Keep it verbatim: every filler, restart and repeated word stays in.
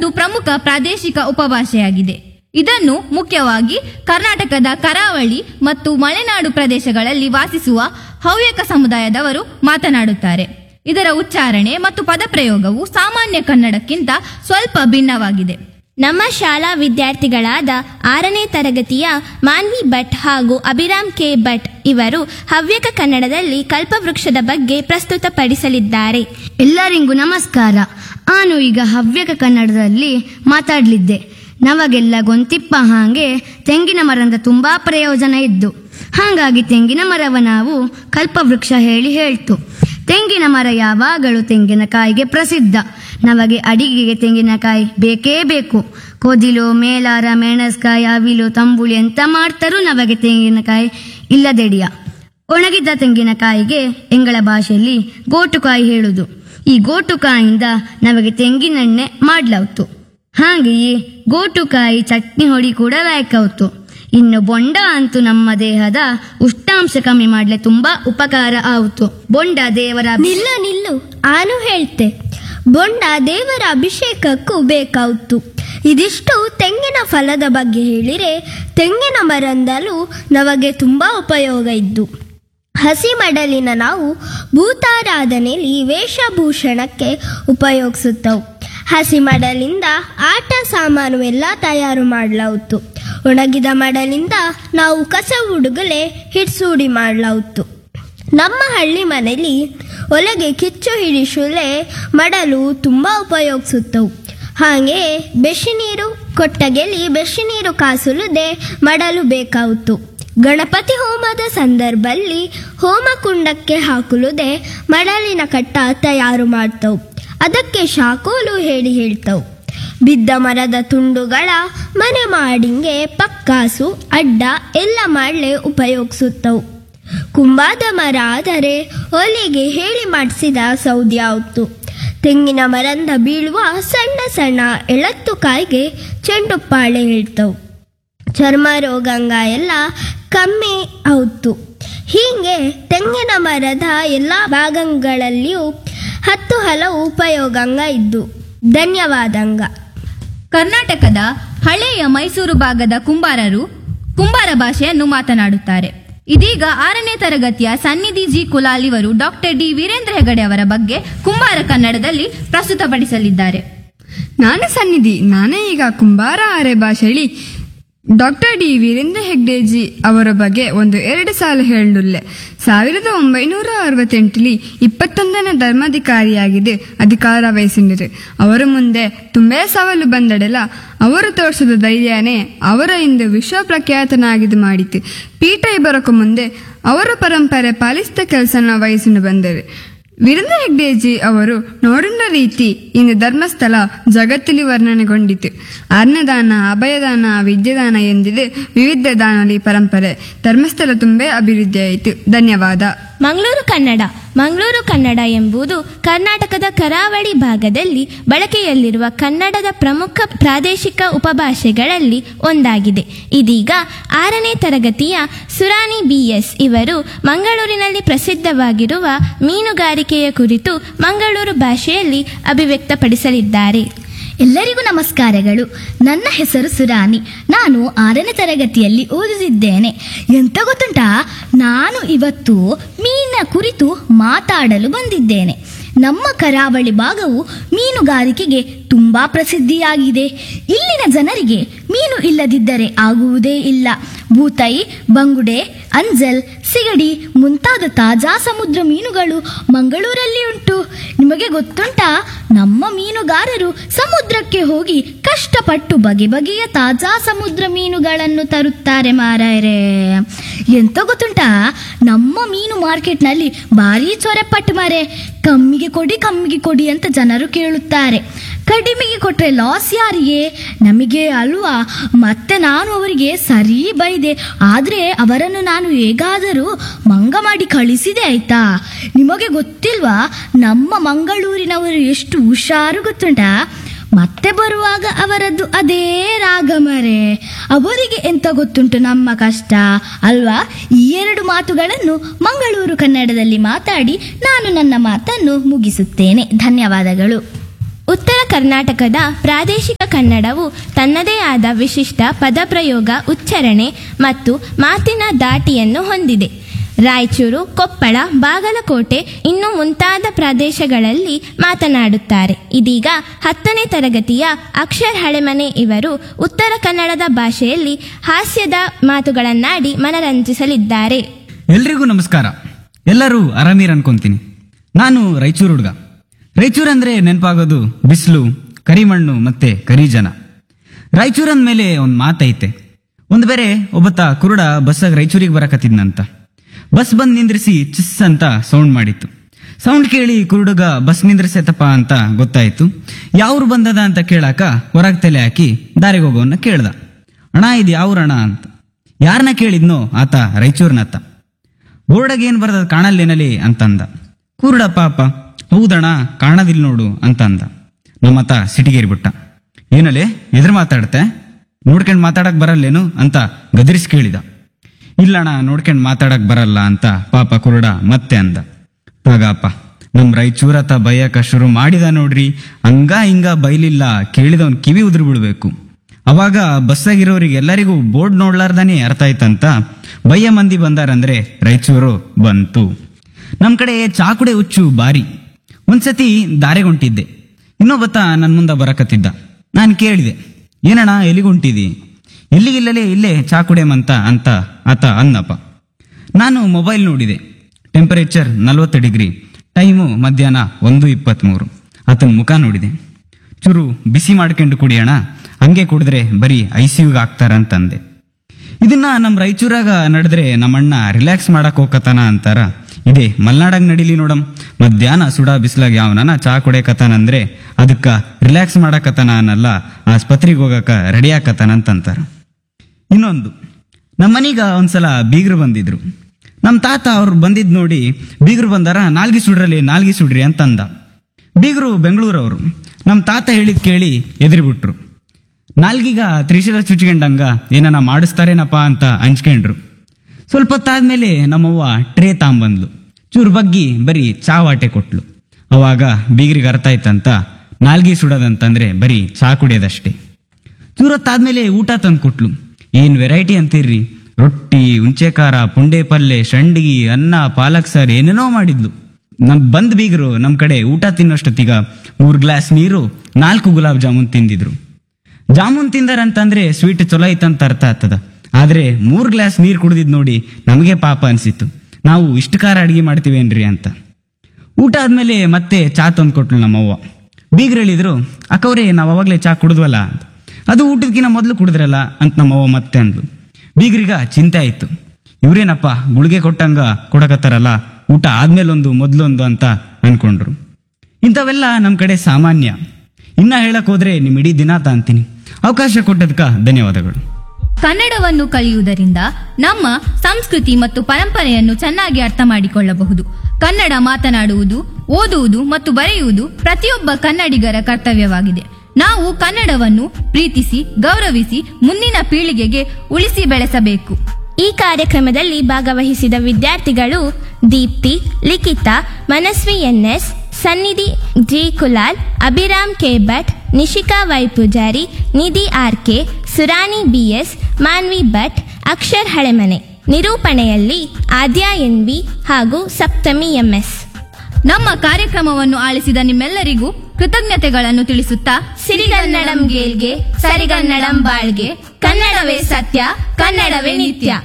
ಒಂದು ಪ್ರಮುಖ ಪ್ರಾದೇಶಿಕ ಉಪಭಾಷೆಯಾಗಿದೆ. ಇದನ್ನು ಮುಖ್ಯವಾಗಿ ಕರ್ನಾಟಕದ ಕರಾವಳಿ ಮತ್ತು ಮಲೆನಾಡು ಪ್ರದೇಶಗಳಲ್ಲಿ ವಾಸಿಸುವ ಹವ್ಯಕ ಸಮುದಾಯದವರು ಮಾತನಾಡುತ್ತಾರೆ. ಇದರ ಉಚ್ಚಾರಣೆ ಮತ್ತು ಪದಪ್ರಯೋಗವು ಸಾಮಾನ್ಯ ಕನ್ನಡಕ್ಕಿಂತ ಸ್ವಲ್ಪ ಭಿನ್ನವಾಗಿದೆ. ನಮ್ಮ ಶಾಲಾ ವಿದ್ಯಾರ್ಥಿಗಳಾದ ಆರನೇ ತರಗತಿಯ ಮಾನ್ವಿ ಭಟ್ ಹಾಗೂ ಅಭಿರಾಮ್ ಕೆ ಭಟ್ ಇವರು ಹವ್ಯಕ ಕನ್ನಡದಲ್ಲಿ ಕಲ್ಪವೃಕ್ಷದ ಬಗ್ಗೆ ಪ್ರಸ್ತುತಪಡಿಸಲಿದ್ದಾರೆ. ಎಲ್ಲರಿಗೂ ನಮಸ್ಕಾರ. ನಾನು ಈಗ ಹವ್ಯಕ ಕನ್ನಡದಲ್ಲಿ ಮಾತಾಡಲಿದ್ದೆ. ನಮಗೆಲ್ಲ ಗೊಂತಿಪ್ಪ ಹಾಗೆ ತೆಂಗಿನ ಮರದ ತುಂಬಾ ಪ್ರಯೋಜನ ಇದ್ದು, ಹಾಗಾಗಿ ತೆಂಗಿನ ಮರವ ನಾವು ಕಲ್ಪವೃಕ್ಷ ಹೇಳಿ ಹೇಳ್ತು. ತೆಂಗಿನ ಮರ ಯಾವಾಗಲೂ ತೆಂಗಿನಕಾಯಿಗೆ ಪ್ರಸಿದ್ಧ. ನಮಗೆ ಅಡಿಗೆಗೆ ತೆಂಗಿನಕಾಯಿ ಬೇಕೇ ಬೇಕು. ಕೋದಿಲು, ಮೇಲಾರ, ಮೆಣಸ್ಕಾಯಿ, ಅವಿಲು, ತಂಬುಳಿ ಎಂತ ಮಾಡ್ತಾರೂ ನಮಗೆ ತೆಂಗಿನಕಾಯಿ ಇಲ್ಲದೆಡಿಯ. ಒಣಗಿದ ತೆಂಗಿನಕಾಯಿಗೆ ಎಂಗಳ ಭಾಷೆಯಲ್ಲಿ ಗೋಟುಕಾಯಿ ಹೇಳುದು. ಈ ಗೋಟುಕಾಯಿಂದ ನಮಗೆ ತೆಂಗಿನೆಣ್ಣೆ ಮಾಡ್ಲಾವ್ತು. ಹಾಗೆಯೇ ಗೋಟುಕಾಯಿ ಚಟ್ನಿ ಹೊಡಿ ಕೂಡ ಲಾಯ್ಕೌತು. ಇನ್ನು ಬೊಂಡ ಅಂತೂ ನಮ್ಮ ದೇಹದ ಉಷ್ಣಾಂಶ ಕಮ್ಮಿ ಮಾಡ್ಲೆ ತುಂಬಾ ಉಪಕಾರ ಆಯಿತು. ಬೊಂಡ ದೇವರ ನಿಲ್ಲು ನಿಲ್ಲು ಆನು ಹೇಳ್ತೆ. ಬೊಂಡ ದೇವರ ಅಭಿಷೇಕಕ್ಕೂ ಬೇಕಾಯ್ತು. ಇದಿಷ್ಟು ತೆಂಗಿನ ಫಲದ ಬಗ್ಗೆ ಹೇಳಿರೆ, ತೆಂಗಿನ ಮರದಿಂದಲೂ ನಮಗೆ ತುಂಬಾ ಉಪಯೋಗ ಇದ್ದು. ಹಸಿ ಮಡಲಿನ ನಾವು ಭೂತಾರಾಧನೆಯಲ್ಲಿ ವೇಷಭೂಷಣಕ್ಕೆ ಉಪಯೋಗಿಸುತ್ತವು. ಹಸಿ ಮಡಲಿಂದ ಆಟ ಸಾಮಾನು ಎಲ್ಲ ತಯಾರು ಮಾಡಲಾಯಿತು. ಒಣಗಿದ ಮಡಲಿಂದ ನಾವು ಕಸ ಹುಡುಗಲೆ ಹಿಡ್ಸೂಡಿ ಮಾಡಲಾಯಿತು. ನಮ್ಮ ಹಳ್ಳಿ ಮನೆಯಲ್ಲಿ ಒಲೆಗೆ ಕಿಚ್ಚು ಹಿಡಿಸಲೇ ಮಡಲು ತುಂಬ ಉಪಯೋಗಿಸುತ್ತವು. ಹಾಗೆ ಬೆಶಿನೀರು ಕೊಟ್ಟಗೆಲಿ ಬೆಶಿನೀರು ಕಾಸುಲದೆ ಮಡಲು ಬೇಕಾಯಿತು. ಗಣಪತಿ ಹೋಮದ ಸಂದರ್ಭದಲ್ಲಿ ಹೋಮಕುಂಡಕ್ಕೆ ಹಾಕುವುದೇ ಮಡಲಿನ ಕಟ್ಟ ತಯಾರು ಮಾಡ್ತವು. ಅದಕ್ಕೆ ಶಾಕೋಲು ಹೇಳಿ ಹೇಳ್ತವು. ಬಿದ್ದ ಮರದ ತುಂಡುಗಳ ಮನೆ ಮಾಡಿಂಗೆ ಪಕ್ಕಾಸು ಅಡ್ಡ ಎಲ್ಲ ಮಾಡಲೆ ಉಪಯೋಗಿಸುತ್ತವು. ಕುಂಬಾದ ಮರ ಆದರೆ ಒಲೆಗೆ ಹೇಳಿ ಮಾಡಿಸಿದ ಸೌದೆ ಆಯ್ತು. ತೆಂಗಿನ ಮರದ ಬೀಳುವ ಸಣ್ಣ ಸಣ್ಣ ಎಳತ್ತು ಕಾಯಿಗೆ ಚೆಂಡುಪ್ಪಾಳೆ ಹೇಳ್ತವು. ಚರ್ಮ ರೋಗಂಗ ಎಲ್ಲ ಕಮ್ಮಿ ಆಯ್ತು. ಹೀಗೆ ತೆಂಗಿನ ಮರದ ಎಲ್ಲ ಭಾಗಗಳಲ್ಲಿಯೂ ಹತ್ತು ಹಲವು ಉಪಯೋಗಂಗ ಇದ್ದು. ಧನ್ಯವಾದಂಗ. ಕರ್ನಾಟಕದ ಹಳೆಯ ಮೈಸೂರು ಭಾಗದ ಕುಂಬಾರರು ಕುಂಬಾರ ಭಾಷೆಯನ್ನು ಮಾತನಾಡುತ್ತಾರೆ. ಇದೀಗ ಆರನೇ ತರಗತಿಯ ಸನ್ನಿಧಿ ಜಿ ಕುಲಾಲ್ ಇವರು ಡಾಕ್ಟರ್ ಡಿ ವೀರೇಂದ್ರ ಹೆಗಡೆ ಅವರ ಬಗ್ಗೆ ಕುಂಬಾರ ಕನ್ನಡದಲ್ಲಿ ಪ್ರಸ್ತುತಪಡಿಸಲಿದ್ದಾರೆ. ನಾನು ಸನ್ನಿಧಿ. ನಾನೇ ಈಗ ಕುಂಬಾರ ಆರೆ ಭಾಷೆಯಲ್ಲಿ ಡಾಕ್ಟರ್ ಡಿ ವೀರೇಂದ್ರ ಹೆಗ್ಡೆಜಿ ಅವರ ಬಗ್ಗೆ ಒಂದು ಎರಡು ಸಾಲು ಹೇಳುಳ್ಳೆ. ಸಾವಿರದ ಒಂಬೈನೂರ ಅರವತ್ತೆಂಟರಲ್ಲಿ ಇಪ್ಪತ್ತೊಂದನೇ ಧರ್ಮಾಧಿಕಾರಿಯಾಗಿದೆ ಅಧಿಕಾರ ವಹಿಸಿದರು. ಅವರ ಮುಂದೆ ತುಂಬೇ ಸವಾಲು ಬಂದಡೆಲ್ಲ ಅವರು ತೋರಿಸಿದ ಧೈರ್ಯನೇ ಅವರ ಇಂದು ವಿಶ್ವ ಪ್ರಖ್ಯಾತನಾಗಿದ್ದು ಮಾಡಿತು. ಪೀಠ ಬರೋಕು ಮುಂದೆ ಅವರ ಪರಂಪರೆ ಪಾಲಿಸಿದ ಕೆಲಸನ ವಹಿಸಿಕೊಂಡು ಬಂದರು. ವೀರೇಂದ್ರ ಹೆಗ್ಡೆಜಿ ಅವರು ನೋಡಿದ ರೀತಿ ಇಂದು ಧರ್ಮಸ್ಥಳ ಜಗತ್ತಲ್ಲಿ ವರ್ಣನೆಗೊಂಡಿತು. ಅನ್ನದಾನ, ಅಭಯದಾನ, ವಿದ್ಯಾದಾನ ಎಂದಿದೆ ವಿವಿಧ ದಾನಲಿ ಪರಂಪರೆ. ಧರ್ಮಸ್ಥಳ ತುಂಬೇ ಅಭಿವೃದ್ಧಿಯಾಯಿತು. ಧನ್ಯವಾದ. ಮಂಗಳೂರು ಕನ್ನಡ. ಮಂಗಳೂರು ಕನ್ನಡ ಎಂಬುದು ಕರ್ನಾಟಕದ ಕರಾವಳಿ ಭಾಗದಲ್ಲಿ ಬಳಕೆಯಲ್ಲಿರುವ ಕನ್ನಡದ ಪ್ರಮುಖ ಪ್ರಾದೇಶಿಕ ಉಪಭಾಷೆಗಳಲ್ಲಿ ಒಂದಾಗಿದೆ. ಇದೀಗ ಆರನೇ ತರಗತಿಯ ಸುರಾನಿ ಬಿಎಸ್ ಇವರು ಮಂಗಳೂರಿನಲ್ಲಿ ಪ್ರಸಿದ್ಧವಾಗಿರುವ ಮೀನುಗಾರಿಕೆಯ ಕುರಿತು ಮಂಗಳೂರು ಭಾಷೆಯಲ್ಲಿ ಅಭಿವ್ಯಕ್ತಪಡಿಸಲಿದ್ದಾರೆ. ಎಲ್ಲರಿಗೂ ನಮಸ್ಕಾರಗಳು. ನನ್ನ ಹೆಸರು ಸುರಾನಿ. ನಾನು ಆರನೇ ತರಗತಿಯಲ್ಲಿ ಓದುತ್ತಿದ್ದೇನೆ. ಎಂತ ಗೊತ್ತುಂಟಾ, ನಾನು ಇವತ್ತು ಮೀನಿನ ಕುರಿತು ಮಾತಾಡಲು ಬಂದಿದ್ದೇನೆ. ನಮ್ಮ ಕರಾವಳಿ ಭಾಗವು ಮೀನುಗಾರಿಕೆಗೆ ತುಂಬಾ ಪ್ರಸಿದ್ಧಿಯಾಗಿದೆ. ಇಲ್ಲಿನ ಜನರಿಗೆ ಮೀನು ಇಲ್ಲದಿದ್ದರೆ ಆಗುವುದೇ ಇಲ್ಲ. ಬೂತೈ, ಬಂಗುಡೆ, ಅಂಜಲ್, ಸಿಗಡಿ ಮುಂತಾದ ತಾಜಾ ಸಮುದ್ರ ಮೀನುಗಳು ಮಂಗಳೂರಲ್ಲಿ ಉಂಟು. ನಿಮಗೆ ಗೊತ್ತುಂಟಾ, ನಮ್ಮ ಮೀನುಗಾರರು ಸಮುದ್ರಕ್ಕೆ ಹೋಗಿ ಕಷ್ಟಪಟ್ಟು ಬಗೆ ಬಗೆಯ ತಾಜಾ ಸಮುದ್ರ ಮೀನುಗಳನ್ನು ತರುತ್ತಾರೆ ಮಾರಾಯರೇ. ಎಂತ ಗೊತ್ತುಂಟಾ, ನಮ್ಮ ಮೀನು ಮಾರ್ಕೆಟ್ನಲ್ಲಿ ಭಾರಿ ಚೊರೆಪಟ್ಟು ಮಾರೆ. ಕಮ್ಮಿಗೆ ಕೊಡಿ ಕಮ್ಮಿಗೆ ಕೊಡಿ ಅಂತ ಜನರು ಕೇಳುತ್ತಾರೆ. ಕಡಿಮೆಗೆ ಕೊಟ್ರೆ ಲಾಸ್ ಯಾರಿಗೆ? ನಮಗೆ ಅಲ್ವಾ? ಮತ್ತೆ ನಾನು ಅವರಿಗೆ ಸರಿ ಬೈದೆ. ಆದ್ರೆ ಅವರನ್ನು ನಾನು ಹೇಗಾದರೂ ಮಂಗ ಮಾಡಿ ಕಳಿಸಿದೆ ಆಯ್ತಾ. ನಿಮಗೆ ಗೊತ್ತಿಲ್ವಾ, ನಮ್ಮ ಮಂಗಳೂರಿನವರು ಎಷ್ಟು ಹುಷಾರು ಗೊತ್ತುಂಟಾ. ಮತ್ತೆ ಬರುವಾಗ ಅವರದ್ದು ಅದೇ ರಾಗಮರೆ. ಅವರಿಗೆ ಎಂತ ಗೊತ್ತುಂಟು ನಮ್ಮ ಕಷ್ಟ ಅಲ್ವಾ. ಈ ಎರಡು ಮಾತುಗಳನ್ನು ಮಂಗಳೂರು ಕನ್ನಡದಲ್ಲಿ ಮಾತಾಡಿ ನಾನು ನನ್ನ ಮಾತನ್ನು ಮುಗಿಸುತ್ತೇನೆ. ಧನ್ಯವಾದಗಳು. ಉತ್ತರ ಕರ್ನಾಟಕದ ಪ್ರಾದೇಶಿಕ ಕನ್ನಡವು ತನ್ನದೇ ಆದ ವಿಶಿಷ್ಟ ಪದಪ್ರಯೋಗ, ಉಚ್ಚಾರಣೆ ಮತ್ತು ಮಾತಿನ ದಾಟಿಯನ್ನು ಹೊಂದಿದೆ. ರಾಯಚೂರು, ಕೊಪ್ಪಳ, ಬಾಗಲಕೋಟೆ ಇನ್ನು ಮುಂತಾದ ಪ್ರದೇಶಗಳಲ್ಲಿ ಮಾತನಾಡುತ್ತಾರೆ. ಇದೀಗ ಹತ್ತನೇ ತರಗತಿಯ ಅಕ್ಷರ್ ಹಳೆಮನೆ ಇವರು ಉತ್ತರ ಕನ್ನಡದ ಭಾಷೆಯಲ್ಲಿ ಹಾಸ್ಯದ ಮಾತುಗಳನ್ನಾಡಿ ಮನರಂಜಿಸಲಿದ್ದಾರೆ. ಎಲ್ರಿಗೂ ನಮಸ್ಕಾರ. ಎಲ್ಲರೂ ಆರಾಮೀರ್ ಅನ್ಕೊಂತೀನಿ. ನಾನು ರಾಯಚೂರು ಹುಡುಗ. ರಾಯಚೂರು ಅಂದ್ರೆ ನೆನಪಾಗೋದು ಬಿಸಿಲು, ಕರಿಮಣ್ಣು ಮತ್ತೆ ಕರಿ ಜನ. ರಾಯಚೂರು ಅಂದ್ಮೇಲೆ ಒಂದು ಮಾತೈತೆ. ಒಂದು ಬೇರೆ ಒಬ್ಬತ್ತ ಕುರುಡ ಬಸ್ಸಾಗ ರಾಯಚೂರಿಗೆ ಬರಕತ್ತಿದ್ನಂತ. ಬಸ್ ಬಂದ್ ನಿಂದ್ರಿಸಿ ಚಿಸ್ ಅಂತ ಸೌಂಡ್ ಮಾಡಿತ್ತು. ಸೌಂಡ್ ಕೇಳಿ ಕುರುಡುಗ ಬಸ್ ನಿಂದ್ರಿಸೇತಪ್ಪ ಅಂತ ಗೊತ್ತಾಯ್ತು. ಯಾವ್ರು ಬಂದದ ಅಂತ ಕೇಳಾಕ ಹೊರಗೆ ತಲೆ ಹಾಕಿ ದಾರಿಗೆ ಹೋಗೋನ್ನ ಕೇಳ್ದ, ಅಣ್ಣ ಇದು ಯಾವ್ರ ಅಣ್ಣ ಅಂತ. ಯಾರನ್ನ ಕೇಳಿದ್ನೋ ಆತ ರಾಯಚೂರ್ನತ್ತ. ಬೋರ್ಡಾಗ ಏನ್ ಬರ್ತದ ಕಾಣಲ್ಲೇನಲಿ ಅಂತಂದ. ಕುರುಡ ಪಾಪ ಹೌದಣ್ಣ ಕಾಣದಿಲ್ ನೋಡು ಅಂತಂದ. ನಮ್ಮತ್ತ ಸಿಟಿಗೇರಿಬಿಟ್ಟ. ಏನಲ್ಲೇ ಎದುರು ಮಾತಾಡ್ತೆ, ನೋಡ್ಕೊಂಡ್ ಮಾತಾಡಕ್ ಬರಲ್ಲೇನು ಅಂತ ಗದರಿಸಿ ಕೇಳಿದ. ಇಲ್ಲಣ್ಣ ನೋಡ್ಕೊಂಡ್ ಮಾತಾಡಕ್ ಬರಲ್ಲ ಅಂತ ಪಾಪ ಕುರುಡ ಮತ್ತೆ ಅಂದ. ತಗಪ್ಪ ನಮ್ ರಾಯಚೂರತ್ತ ಬೈಯಕ ಶುರು ಮಾಡಿದ ನೋಡ್ರಿ. ಹಂಗ ಹಿಂಗ ಬೈಲಿಲ್ಲ, ಕೇಳಿದವನ್ ಕಿವಿ ಉದುರು ಬಿಡ್ಬೇಕು. ಅವಾಗ ಬಸ್ಸಾಗಿರೋರಿಗೆ ಎಲ್ಲರಿಗೂ ಬೋರ್ಡ್ ನೋಡ್ಲಾರ್ದಾನೆ ಅರ್ಥ ಆಯ್ತಂತ ಬಯ್ಯ ಮಂದಿ ಬಂದಾರಂದ್ರೆ ರಾಯಚೂರು ಬಂತು. ನಮ್ ಕಡೆ ಚಾಕುಡೆ ಹುಚ್ಚು ಬಾರಿ. ಒಂದ್ಸತಿ ದಾರೆಗೊಂಟಿದ್ದೆ. ಇನ್ನೊಬ್ಬತ್ತ ನನ್ ಮುಂದೆ ಬರಕತ್ತಿದ್ದ. ನಾನು ಕೇಳಿದೆ, ಏನಣ್ಣ ಎಲ್ಲಿಗುಂಟಿದಿ? ಎಲ್ಲಿಗಿಲ್ಲಲೇ ಇಲ್ಲೇ ಚಾಕುಡೆಮಂತ ಅಂತ ಆತ ಅನ್ನಪ್ಪ. ನಾನು ಮೊಬೈಲ್ ನೋಡಿದೆ. ಟೆಂಪರೇಚರ್ ನಲ್ವತ್ತು ಡಿಗ್ರಿ, ಟೈಮು ಮಧ್ಯಾಹ್ನ ಒಂದು ಇಪ್ಪತ್ತ್ಮೂರು. ಆತನ ಮುಖ ನೋಡಿದೆ. ಚೂರು ಬಿಸಿ ಮಾಡ್ಕೊಂಡು ಕುಡಿಯೋಣ, ಹಂಗೆ ಕುಡಿದ್ರೆ ಬರೀ ಐ ಸಿ ಯುಗೆ ಹಾಕ್ತಾರಂತಂದೆ. ಇದನ್ನ ನಮ್ಮ ರಾಯಚೂರಾಗ ನಡೆದ್ರೆ ನಮ್ಮಣ್ಣ ರಿಲ್ಯಾಕ್ಸ್ ಮಾಡಕ್ ಹೋಗಕತಾನ ಅಂತಾರ. ಇದೇ ಮಲ್ನಾಡಾಗ ನಡಿಲಿ ನೋಡಮ್. ಮಧ್ಯಾಹ್ನ ಸುಡಾ ಬಿಸ್ಲಾಗ ಯಾವನಾನ ಚಾ ಕುಡಿಯಕತಾನಂದ್ರೆ ಅದಕ್ಕ ರಿಲ್ಯಾಕ್ಸ್ ಮಾಡಕತಾನ ಅನ್ನಲ್ಲ, ಆಸ್ಪತ್ರೆಗೆ ಹೋಗಕ ರೆಡಿ ಆಕತಾನ ಅಂತಂತಾರ. ಇನ್ನೊಂದು, ನಮ್ಮನೀಗ ಒಂದ್ಸಲ ಬೀಗರು ಬಂದಿದ್ರು. ನಮ್ಮ ತಾತ ಅವ್ರು ಬಂದಿದ್ ನೋಡಿ ಬೀಗರು ಬಂದಾರ, ನಾಲ್ಗಿ ಸುಡ್ರಲ್ಲಿ ನಾಲ್ಗಿ ಸುಡ್ರಿ ಅಂತಂದ. ಬೀಗರು ಬೆಂಗಳೂರವರು. ನಮ್ಮ ತಾತ ಹೇಳಿದ್ ಕೇಳಿ ಎದುರಿಬಿಟ್ರು. ನಾಲ್ಗೀಗ ತ್ರಿಶೂಲ ಚುಚ್ಕೊಂಡಂಗ ಏನನ ಮಾಡಿಸ್ತಾರೇನಪ್ಪ ಅಂತ ಹಂಚ್ಕೊಂಡ್ರು. ಸ್ವಲ್ಪ ಹೊತ್ತಾದ್ಮೇಲೆ ನಮ್ಮವ್ವ ಟ್ರೇ ತಾಂಬಂದ್ಲು. ಚೂರು ಬಗ್ಗಿ ಬರೀ ಚಾ ವಾಟೆ ಕೊಟ್ಲು. ಅವಾಗ ಬೀಗರಿಗೆ ಅರ್ಥ ಆಯ್ತಂತ ನಾಲ್ಗಿ ಸುಡೋದಂತಂದ್ರೆ ಬರೀ ಚಾ ಕುಡಿಯೋದಷ್ಟೇ. ಚೂರೊತ್ತಾದ್ಮೇಲೆ ಊಟ ತಂದು ಕೊಟ್ಲು. ಏನ್ ವೆರೈಟಿ ಅಂತೀರ್ರಿ, ರೊಟ್ಟಿ, ಹುಂಚೆಖಾರ, ಪುಂಡೆ ಪಲ್ಲೆ, ಶಂಡಿಗಿ, ಅನ್ನ, ಪಾಲಕ್ ಸಾರು ಏನೇನೋ ಮಾಡಿದ್ಲು. ನಮ್ ಬಂದ್ ಬೀಗರು ನಮ್ ಕಡೆ ಊಟ ತಿನ್ನೋಷ್ಟೊತ್ತಿಗ ಮೂರ್ ಗ್ಲಾಸ್ ನೀರು, ನಾಲ್ಕು ಗುಲಾಬ್ ಜಾಮೂನ್ ತಿಂದಿದ್ರು. ಜಾಮೂನ್ ತಿಂದಾರಂತಂದ್ರೆ ಸ್ವೀಟ್ ಚಲೋ ಐತಂತ ಅರ್ಥ ಆಗ್ತದ. ಆದ್ರೆ ಮೂರ್ ಗ್ಲಾಸ್ ನೀರ್ ಕುಡಿದಿದ್ ನೋಡಿ ನಮಗೆ ಪಾಪ ಅನ್ಸಿತ್ತು. ನಾವು ಇಷ್ಟು ಖಾರ ಅಡಿಗೆ ಮಾಡ್ತೀವೇನ್ರಿ ಅಂತ. ಊಟ ಆದ್ಮೇಲೆ ಮತ್ತೆ ಚಾ ತಂದು ಕೊಟ್ಲು ನಮ್ಮವ್ವ. ಬೀಗ್ರು ಹೇಳಿದ್ರು, ಅಕ್ಕವ್ರೆ ನಾವ್ ಅವಾಗ್ಲೇ ಚಾ ಕುಡಿದ್ವಲ್ಲ ಅಂತ. ಅದು ಊಟದಕ್ಕಿಂತ ಮೊದ್ಲು ಕುಡಿದ್ರಲ್ಲ ಅಂತ ನಮ್ಮವ್ವ ಮತ್ತೆ ಅಂದ್ಲು. ಬೀಗ್ರಿಗ ಚಿಂತೆ ಆಯ್ತು. ಇವ್ರೇನಪ್ಪ ಗುಳಿಗೆ ಕೊಟ್ಟಂಗ ಕೊಡಕತ್ತಾರಲ್ಲ, ಊಟ ಆದ್ಮೇಲೆ ಒಂದು ಮೊದ್ಲೊಂದು ಅಂತ ಅನ್ಕೊಂಡ್ರು. ಇಂಥವೆಲ್ಲ ನಮ್ ಕಡೆ ಸಾಮಾನ್ಯ. ಇನ್ನ ಹೇಳಕ್ ಹೋದ್ರೆ ನಿಮ್ ಇಡೀ ದಿನ ತಾಂತೀನಿ. ಅವಕಾಶ ಕೊಟ್ಟದಕ್ಕ ಧನ್ಯವಾದಗಳು. ಕನ್ನಡವನ್ನು ಕಲಿಯುವುದರಿಂದ ನಮ್ಮ ಸಂಸ್ಕೃತಿ ಮತ್ತು ಪರಂಪರೆಯನ್ನು ಚೆನ್ನಾಗಿ ಅರ್ಥ ಮಾಡಿಕೊಳ್ಳಬಹುದು. ಕನ್ನಡ ಮಾತನಾಡುವುದು, ಓದುವುದು ಮತ್ತು ಬರೆಯುವುದು ಪ್ರತಿಯೊಬ್ಬ ಕನ್ನಡಿಗರ ಕರ್ತವ್ಯವಾಗಿದೆ. ನಾವು ಕನ್ನಡವನ್ನು ಪ್ರೀತಿಸಿ, ಗೌರವಿಸಿ ಮುಂದಿನ ಪೀಳಿಗೆಗೆ ಉಳಿಸಿ ಬೆಳೆಸಬೇಕು. ಈ ಕಾರ್ಯಕ್ರಮದಲ್ಲಿ ಭಾಗವಹಿಸಿದ ವಿದ್ಯಾರ್ಥಿಗಳು ದೀಪ್ತಿ, ಲಿಖಿತಾ, ಮನಸ್ವಿ ಎನ್ಎಸ್, ಸನ್ನಿಧಿ G Kulal, Abhiram K Bhat, Nishika Y Poojary, ನಿಧಿ R K, ಸುರಾನಿ BS, Manvi Bhat, Akshar ಹಳೆಮನೆ. ನಿರೂಪಣೆಯಲ್ಲಿ ಆದ್ಯಾ ಎನ್ ವಿ ಹಾಗೂ ಸಪ್ತಮಿ ಎಂಎಸ್. ನಮ್ಮ ಕಾರ್ಯಕ್ರಮವನ್ನು ಆಲಿಸಿದ ನಿಮ್ಮೆಲ್ಲರಿಗೂ ಕೃತಜ್ಞತೆಗಳನ್ನು ತಿಳಿಸುತ್ತಾ, ಸಿರಿಗನ್ನಡಂ ಗೇಲ್ಗೆ, ಸರಿಗನ್ನಡಂ ಬಾಳ್ಗೆ, ಕನ್ನಡವೇ ಸತ್ಯ, ಕನ್ನಡವೇ ನಿತ್ಯ.